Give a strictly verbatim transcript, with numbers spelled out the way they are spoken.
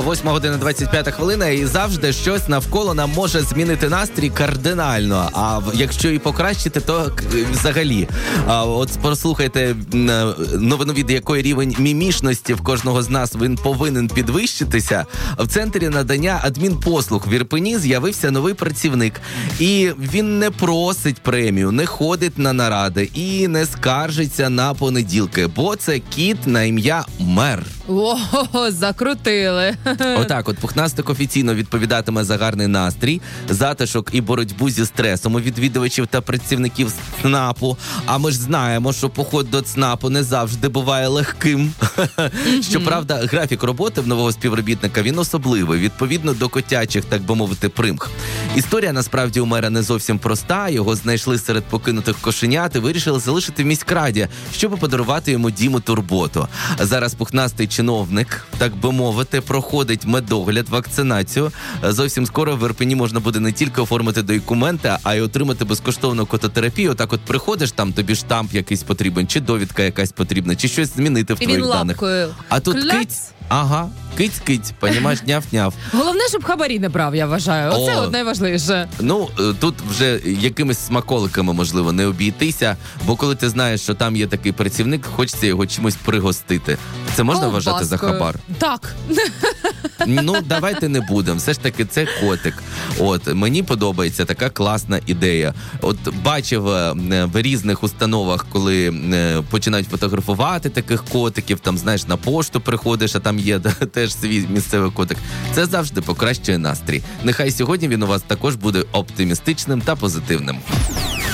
восьма година двадцять п'ята хвилина, і завжди щось навколо нам може змінити настрій кардинально. А якщо і покращити, то взагалі. А от послухайте новину, від якої рівень мімішності в кожного з нас він повинен підвищитися. В центрі надання адмінпослуг в Ірпені з'явився новий працівник. І він не просить премію, не ходить на наради і не скаржиться на понеділки, бо це кіт на ім'я Мер. О, закрутили. Отак от Пухнастик офіційно відповідатиме за гарний настрій, затишок і боротьбу зі стресом у відвідувачів та працівників ЦНАПу. А ми ж знаємо, що поход до ЦНАПу не завжди буває легким. Mm-hmm. Щоправда, графік роботи в нового співробітника, він особливий, відповідно до котячих, так би мовити, примх. Історія, насправді, у Мера не зовсім проста. Його знайшли серед покинутих кошенят і вирішили залишити в міськраді, щоб подарувати йому дім і турботу. Зараз Пухнастий чиновник, так би мовити, проходить медогляд, вакцинацію. Зовсім скоро в Ірпені можна буде не тільки оформити документи, а й отримати безкоштовну кототерапію. Так от приходиш, там тобі штамп якийсь потрібен, чи довідка якась потрібна, чи щось змінити в і твоїх він даних. лапкою. А тут Кляц. кить, ага, кить-кить, понімаєш, няв-няв. Головне, щоб хабарі не брав, я вважаю. Оце О. от найважливіше. Ну, тут вже якимись смаколиками, можливо, не обійтися, бо коли ти знаєш, що там є такий працівник, хочеться його чимось пригостити. Це можна Ковбаскою. вважати за хабар? Так. Ну, давайте не будемо. Все ж таки, це котик. От, мені подобається така класна ідея. От, бачив е, в різних установах, коли е, починають фотографувати таких котиків, там, знаєш, на пошту приходиш, а там є да, теж свій місцевий котик. Це завжди покращує настрій. Нехай сьогодні він у вас також буде оптимістичним та позитивним.